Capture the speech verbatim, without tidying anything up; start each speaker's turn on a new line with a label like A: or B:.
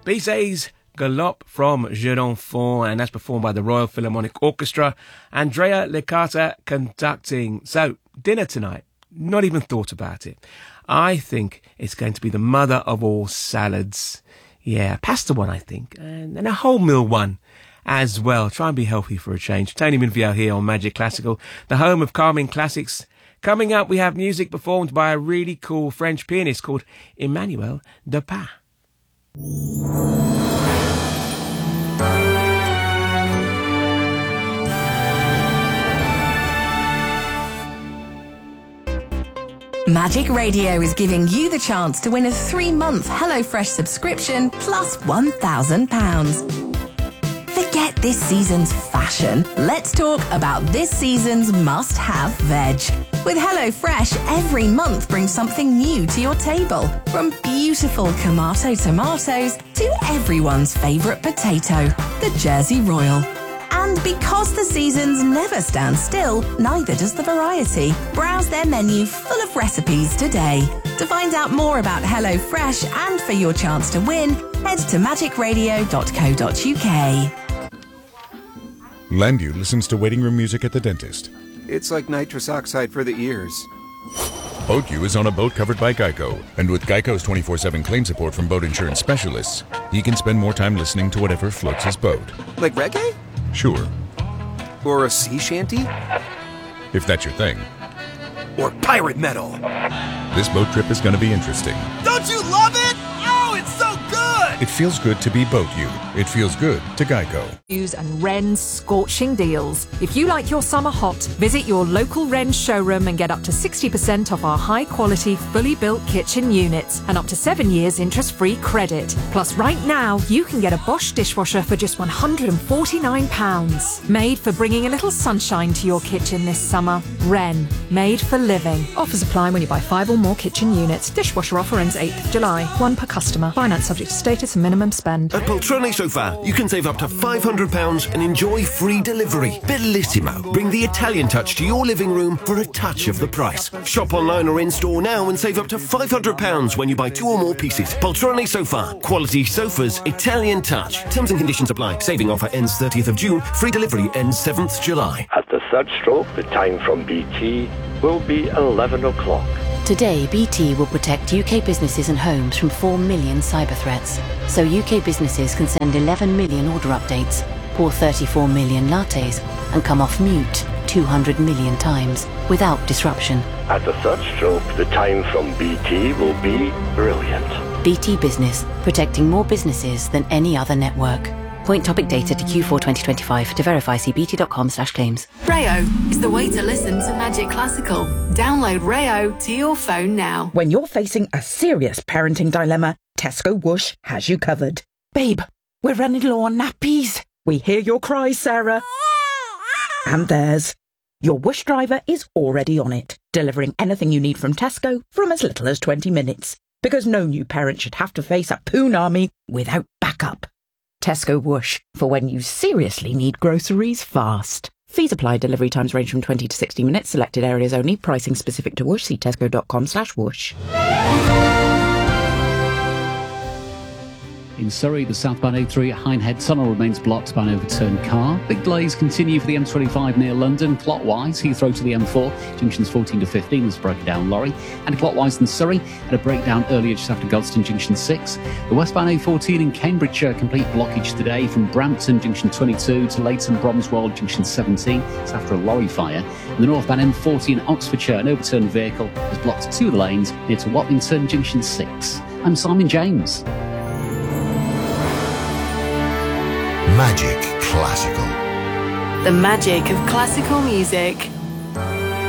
A: Bizet's Galop from Jeux d'Enfants, and that's performed by the Royal Philharmonic Orchestra. Andrea Licata conducting. So, dinner tonight. Not even thought about it. I think it's going to be the mother of all salads. Yeah, pasta one, I think. And, and a wholemeal one as well. Try and be healthy for a change. Tony Minfield here on Magic Classical, the home of Carmen Classics. Coming up, we have music performed by a really cool French pianist called Emmanuel Depin.
B: Magic Radio is giving you the chance to win a three-month HelloFresh subscription plus one thousand pounds. Forget this season's fashion. Let's talk about this season's must-have veg. With HelloFresh, every month brings something new to your table. From beautiful Kamado tomatoes to everyone's favourite potato, the Jersey Royal. And because the seasons never stand still, neither does the variety. Browse their menu full of recipes today. To find out more about HelloFresh and for your chance to win, head to magic radio dot co dot uk.
C: Landu listens to waiting room music at the dentist.
D: It's like nitrous oxide for the ears.
C: BoatU is on a boat covered by Geico, and with Geico's twenty-four seven claim support from boat insurance specialists, he can spend more time listening to whatever floats his boat.
D: Like reggae?
C: Sure.
D: Or a sea shanty?
C: If that's your thing.
D: Or pirate metal?
C: This boat trip is going to be interesting.
E: Don't you love it? Oh, it's so good!
C: It feels good to be BoatU. It feels good to Geico.
F: And Wren's scorching deals. If you like your summer hot, visit your local Wren's showroom and get up to sixty percent off our high-quality, fully built kitchen units and up to seven years interest-free credit. Plus, right now, you can get a Bosch dishwasher for just one hundred forty-nine pounds. Made for bringing a little sunshine to your kitchen this summer. Wren, made for living. Offers apply when you buy five or more kitchen units. Dishwasher offer ends eighth of July. One per customer. Finance subject to status and minimum spend.
G: At Poltrone Sofa, you can save up to five hundred pounds and enjoy free delivery. Bellissimo. Bring the Italian touch to your living room for a touch of the price. Shop online or in-store now and save up to five hundred pounds when you buy two or more pieces. Poltrone Sofa. Quality sofas, Italian touch. Terms and conditions apply. Saving offer ends thirtieth of June. Free delivery ends seventh of July.
H: At the third stroke, the time from B T will be eleven o'clock.
I: Today, B T will protect U K businesses and homes from four million cyber threats. So U K businesses can send eleven million order updates, pour thirty-four million lattes, and come off mute two hundred million times without disruption.
H: At the third stroke, the time from B T will be brilliant.
I: B T Business, protecting more businesses than any other network. Point topic data to Q four twenty twenty-five. To verify, see bt.com slash claims.
B: Rayo is the way to listen to Magic Classical. Download Rayo to your phone now.
J: When you're facing a serious parenting dilemma, Tesco Whoosh has you covered. Babe, we're running low on nappies. We hear your cries, Sarah. And theirs. Your Whoosh driver is already on it, delivering anything you need from Tesco from as little as twenty minutes. Because no new parent should have to face a poon army without backup. Tesco Whoosh, for when you seriously need groceries fast. Fees apply. Delivery times range from twenty to sixty minutes. Selected areas only. Pricing specific to Whoosh. See tesco.com slash whoosh.
K: In Surrey, the southbound A three at Hindhead tunnel remains blocked by an overturned car. Big delays continue for the M twenty-five near London. Clockwise, Heathrow to the M four, junctions fourteen to fifteen, there's a broken down lorry. And clockwise in Surrey, had a breakdown earlier just after Godstone junction six. The westbound A fourteen in Cambridgeshire, complete blockage today from Brampton junction twenty-two to Leighton Bromswold junction seventeen. It's after a lorry fire. And the northbound M forty in Oxfordshire, an overturned vehicle has blocked two of the lanes near to Watlington junction six. I'm Simon James.
L: Magic Classical.
B: The magic of classical music.